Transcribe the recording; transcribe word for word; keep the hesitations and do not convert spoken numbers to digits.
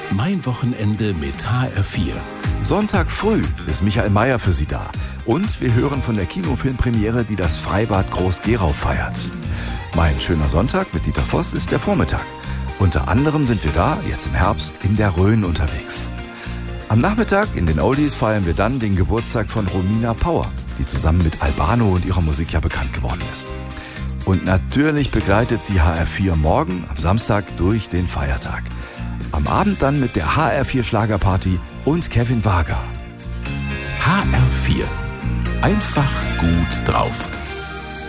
Mein Wochenende mit H R vier. Sonntag früh ist Michael Mayer für Sie da. Und wir hören von der Kinofilmpremiere, die das Freibad Groß-Gerau feiert. Mein schöner Sonntag mit Dieter Voss ist der Vormittag. Unter anderem sind wir da, jetzt im Herbst, in der Rhön unterwegs. Am Nachmittag in den Oldies feiern wir dann den Geburtstag von Romina Power, die zusammen mit Albano und ihrer Musik ja bekannt geworden ist. Und natürlich begleitet sie H R vier morgen am Samstag durch den Feiertag. Am Abend dann mit der H R vier Schlagerparty und Kevin Wager. H R vier. Einfach gut drauf.